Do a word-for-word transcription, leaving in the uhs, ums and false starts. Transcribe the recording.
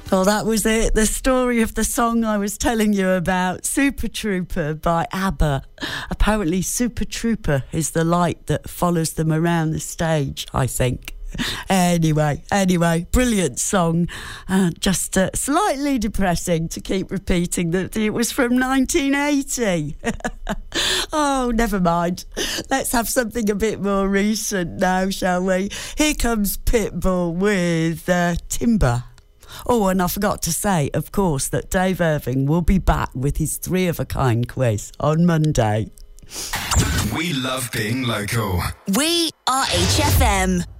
Well, that was it. The story of the song I was telling you about, Super Trooper by ABBA. Apparently, Super Trooper is the light that follows them around the stage, I think. Anyway, anyway, brilliant song. Uh, just uh, slightly depressing to keep repeating that it was from nineteen eighty. Oh, never mind. Let's have something a bit more recent now, shall we? Here comes Pitbull with uh, Timber. Oh, and I forgot to say, of course, that Dave Irving will be back with his Three of a Kind quiz on Monday. We love being local. We are H F M.